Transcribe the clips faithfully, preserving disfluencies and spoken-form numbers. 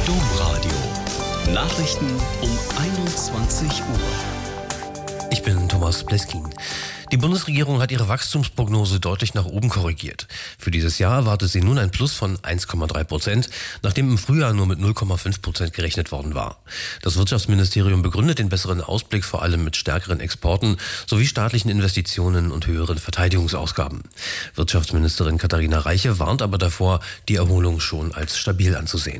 Domradio. Nachrichten um einundzwanzig Uhr. Ich bin Thomas Pleskin. Die Bundesregierung hat ihre Wachstumsprognose deutlich nach oben korrigiert. Für dieses Jahr erwartet sie nun ein Plus von eins Komma drei Prozent, nachdem im Frühjahr nur mit null Komma fünf Prozent gerechnet worden war. Das Wirtschaftsministerium begründet den besseren Ausblick vor allem mit stärkeren Exporten sowie staatlichen Investitionen und höheren Verteidigungsausgaben. Wirtschaftsministerin Katharina Reiche warnt aber davor, die Erholung schon als stabil anzusehen.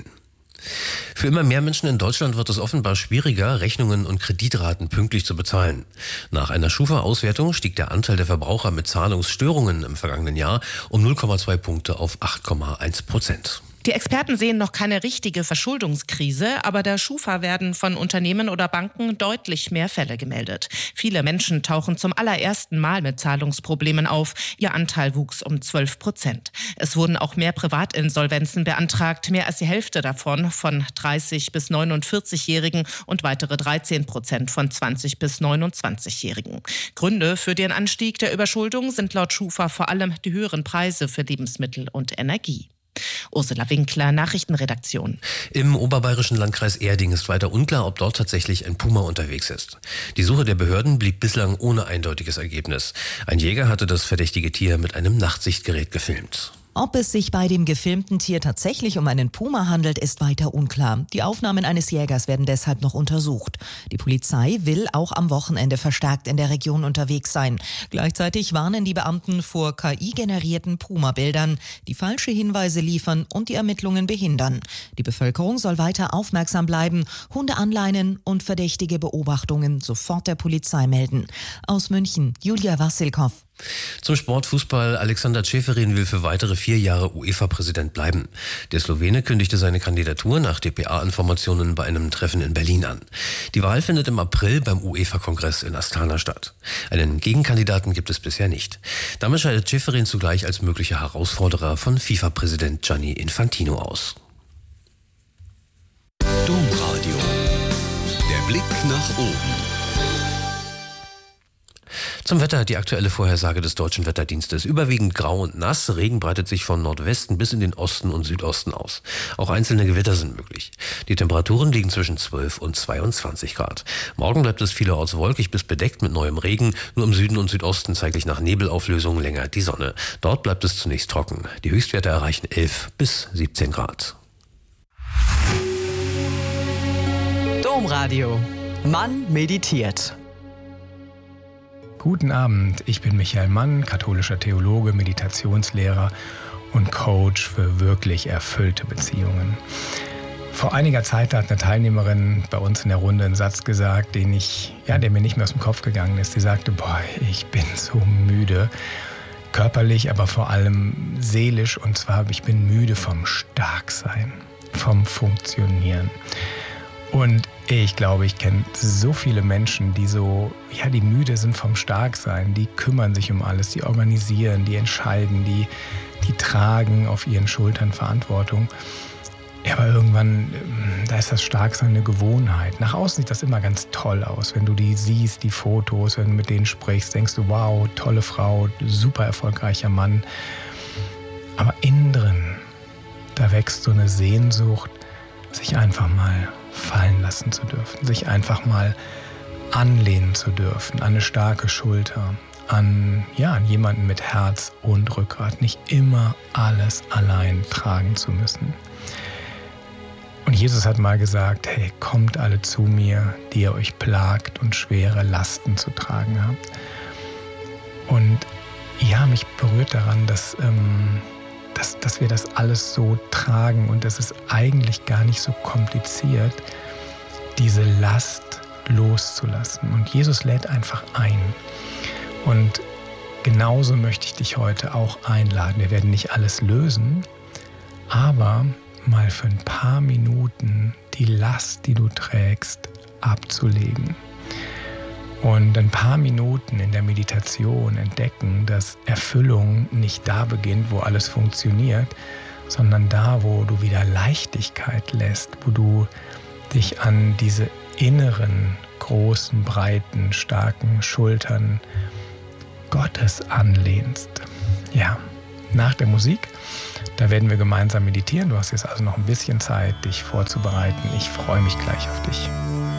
Für immer mehr Menschen in Deutschland wird es offenbar schwieriger, Rechnungen und Kreditraten pünktlich zu bezahlen. Nach einer Schufa-Auswertung stieg der Anteil der Verbraucher mit Zahlungsstörungen im vergangenen Jahr um null Komma zwei Punkte auf acht Komma eins Prozent. Die Experten sehen noch keine richtige Verschuldungskrise, aber der Schufa werden von Unternehmen oder Banken deutlich mehr Fälle gemeldet. Viele Menschen tauchen zum allerersten Mal mit Zahlungsproblemen auf. Ihr Anteil wuchs um zwölf Prozent. Es wurden auch mehr Privatinsolvenzen beantragt, mehr als die Hälfte davon von dreißig- bis neunundvierzig-Jährigen und weitere dreizehn Prozent von zwanzig- bis neunundzwanzig-Jährigen. Gründe für den Anstieg der Überschuldung sind laut Schufa vor allem die höheren Preise für Lebensmittel und Energie. Ursula Winkler, Nachrichtenredaktion. Im oberbayerischen Landkreis Erding ist weiter unklar, ob dort tatsächlich ein Puma unterwegs ist. Die Suche der Behörden blieb bislang ohne eindeutiges Ergebnis. Ein Jäger hatte das verdächtige Tier mit einem Nachtsichtgerät gefilmt. Ob es sich bei dem gefilmten Tier tatsächlich um einen Puma handelt, ist weiter unklar. Die Aufnahmen eines Jägers werden deshalb noch untersucht. Die Polizei will auch am Wochenende verstärkt in der Region unterwegs sein. Gleichzeitig warnen die Beamten vor K I-generierten Puma-Bildern, die falsche Hinweise liefern und die Ermittlungen behindern. Die Bevölkerung soll weiter aufmerksam bleiben, Hunde anleinen und verdächtige Beobachtungen sofort der Polizei melden. Aus München, Julia Wassilkow. Zum Sportfußball. Alexander Čeferin will für weitere vier Jahre UEFA-Präsident bleiben. Der Slowene kündigte seine Kandidatur nach D P A-Informationen bei einem Treffen in Berlin an. Die Wahl findet im April beim UEFA-Kongress in Astana statt. Einen Gegenkandidaten gibt es bisher nicht. Damit scheidet Čeferin zugleich als möglicher Herausforderer von FIFA-Präsident Gianni Infantino aus. Domradio. Der Blick nach oben. Zum Wetter, die aktuelle Vorhersage des Deutschen Wetterdienstes. Überwiegend grau und nass. Regen breitet sich von Nordwesten bis in den Osten und Südosten aus. Auch einzelne Gewitter sind möglich. Die Temperaturen liegen zwischen zwölf und zweiundzwanzig Grad. Morgen bleibt es vielerorts wolkig bis bedeckt mit neuem Regen. Nur im Süden und Südosten zeigt sich nach Nebelauflösung länger die Sonne. Dort bleibt es zunächst trocken. Die Höchstwerte erreichen elf bis siebzehn Grad. Domradio. Mann meditiert. Guten Abend, ich bin Michael Mann, katholischer Theologe, Meditationslehrer und Coach für wirklich erfüllte Beziehungen. Vor einiger Zeit hat eine Teilnehmerin bei uns in der Runde einen Satz gesagt, den ich, ja, der mir nicht mehr aus dem Kopf gegangen ist. Sie sagte, boah, ich bin so müde, körperlich, aber vor allem seelisch. Und zwar, ich bin müde vom Starksein, vom Funktionieren. Und ich glaube, ich kenne so viele Menschen, die so, ja, die müde sind vom Starksein, die kümmern sich um alles, die organisieren, die entscheiden, die, die tragen auf ihren Schultern Verantwortung. Ja, aber irgendwann, da ist das Starksein eine Gewohnheit. Nach außen sieht das immer ganz toll aus. Wenn du die siehst, die Fotos, wenn du mit denen sprichst, denkst du, wow, tolle Frau, super erfolgreicher Mann. Aber innen drin, da wächst so eine Sehnsucht, sich einfach mal fallen lassen zu dürfen, sich einfach mal anlehnen zu dürfen an eine starke Schulter, an, ja, an jemanden mit Herz und Rückgrat, nicht immer alles allein tragen zu müssen. Und Jesus hat mal gesagt, hey, kommt alle zu mir, die ihr euch plagt und schwere Lasten zu tragen habt. Und ja, mich berührt daran, dass ähm, Dass, dass wir das alles so tragen und es ist eigentlich gar nicht so kompliziert, diese Last loszulassen. Und Jesus lädt einfach ein. Und genauso möchte ich dich heute auch einladen. Wir werden nicht alles lösen, aber mal für ein paar Minuten die Last, die du trägst, abzulegen. Und ein paar Minuten in der Meditation entdecken, dass Erfüllung nicht da beginnt, wo alles funktioniert, sondern da, wo du wieder Leichtigkeit lässt, wo du dich an diese inneren, großen, breiten, starken Schultern Gottes anlehnst. Ja, nach der Musik Da werden wir gemeinsam meditieren. Du hast jetzt also noch ein bisschen Zeit, dich vorzubereiten. Ich freue mich gleich auf dich.